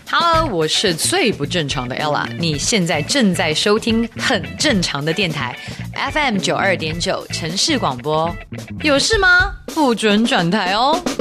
Hello， 我是最不正常的 Ella， 你现在正在收听很正常的电台 FM 92.9城市广播，有事吗？不准转台哦。